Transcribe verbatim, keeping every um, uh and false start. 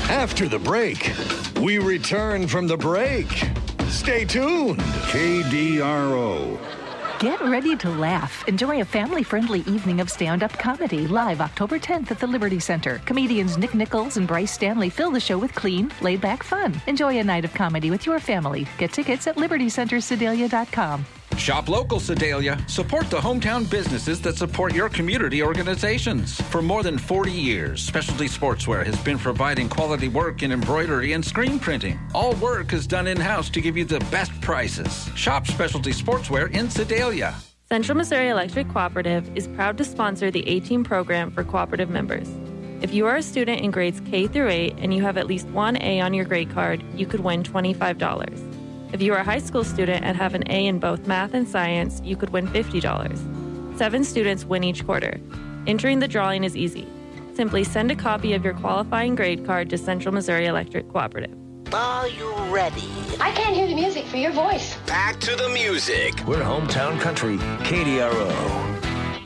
After the break, we return from the break. Stay tuned. K D R O. Get ready to laugh. Enjoy a family-friendly evening of stand-up comedy live October tenth at the Liberty Center. Comedians Nick Nichols and Bryce Stanley fill the show with clean, laid-back fun. Enjoy a night of comedy with your family. Get tickets at liberty center sedalia dot com. Shop local, Sedalia. Support the hometown businesses that support your community organizations. For more than forty years, Specialty Sportswear has been providing quality work in embroidery and screen printing. All work is done in-house to give you the best prices. Shop Specialty Sportswear in Sedalia. Central Missouri Electric Cooperative is proud to sponsor the A-Team program for cooperative members. If you are a student in grades K through eight and you have at least one A on your grade card, you could win twenty-five dollars. If you are a high school student and have an A in both math and science, you could win fifty dollars. Seven students win each quarter. Entering the drawing is easy. Simply send a copy of your qualifying grade card to Central Missouri Electric Cooperative. Are you ready? I can't hear the music for your voice. Back to the music. We're hometown country, K D R O.